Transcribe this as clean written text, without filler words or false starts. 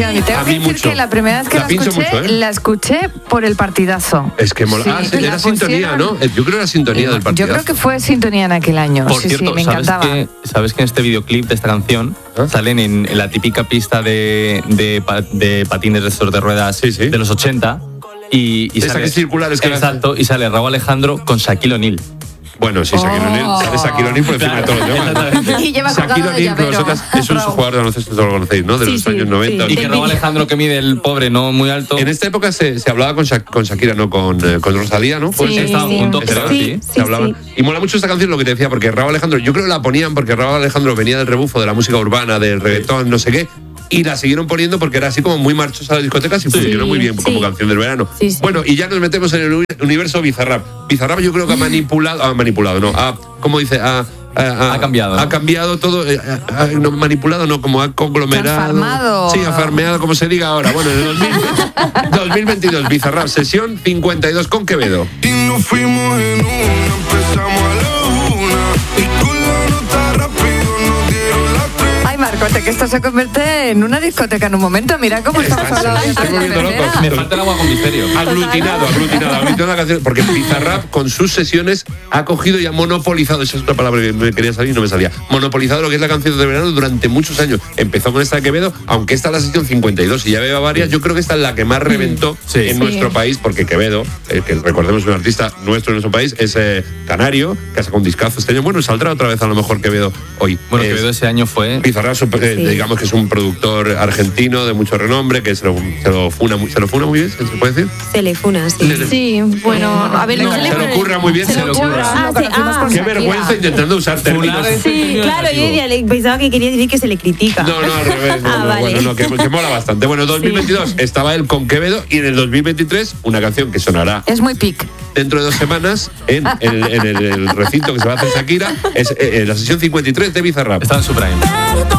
Tengo que decir mucho. que la primera vez que la escuché, mucho, la escuché por el partidazo. Es que mola. Sí, Era sintonía, ¿no? Yo creo que era sintonía del partidazo. Yo creo que fue sintonía en aquel año. Por sí, cierto, me encantaba. ¿sabes que en este videoclip de esta canción salen en la típica pista de patines de ruedas de los 80? Y Esa sale, que es circular, es que exacto, y sale Raúl Alejandro con Shaquille O'Neal. Bueno, sí, Shaquille O'Neal, sale Shaquille O'Neal por encima de todos los demás. Y lleva Shaquille colgado de O'Neal, que llavero. vosotras, es un jugador de baloncesto, lo conocéis, ¿no? De los años 90. Y que Raúl Alejandro, que mide el pobre, no muy alto. En esta época se hablaba con Shakira, no con Rosalía, ¿no? Sí, estaban juntos, creo, sí. Se hablaban. Y mola mucho esta canción, lo que te decía, porque Raúl Alejandro, yo creo que la ponían porque Raúl Alejandro venía del rebufo de la música urbana, del reggaetón, no sé qué. Y la siguieron poniendo porque era así como muy marchosa la discoteca y funcionó muy bien como canción del verano. Bueno, y ya nos metemos en el universo Bizarrap. Bizarrap yo creo que ha cambiado. Ha cambiado todo, no, manipulado no, como ha conglomerado. Farmado. Sí, ha farmeado, como se diga ahora. Bueno, en el 2022, Bizarrap, sesión 52 con Quevedo. Y nos fuimos en una, empezamos a la una, y con la nota rápido nos dieron las tres. Ay, Marcote, que esto se convierte en una discoteca en un momento. Mira cómo estamos hablando de locos. Me falta el agua con misterio. Aglutinado la canción, porque Bizarrap con sus sesiones ha cogido y ha monopolizado, esa es otra palabra que me quería salir y no me salía, monopolizado lo que es la canción de verano durante muchos años. Empezó con esta de Quevedo, aunque esta es la sesión 52 y ya veo varias, yo creo que esta es la que más reventó en nuestro país, porque Quevedo, que recordemos es un artista nuestro en nuestro país, es canario, que ha sacado un discazo este año. Bueno, saldrá otra vez a lo mejor Quevedo hoy. Bueno, Quevedo ese año fue... Bizarrap, digamos que es un productor argentino de mucho renombre, que se lo funa muy bien, ¿se puede decir? Se le funa, sí. Sí, bueno, a ver, no se le ocurra muy bien, se le ocurra. Qué vergüenza intentando usar términos. Sí, claro, yo pensaba que quería decir que se le critica. No, al revés. Bueno, que mola bastante. Bueno, 2022 estaba él con Quevedo y en el 2023 una canción que sonará. Es muy pic. Dentro de 2 semanas en el recinto que se va a hacer Shakira, es la sesión 53 de Bizarrap. Está en su prime.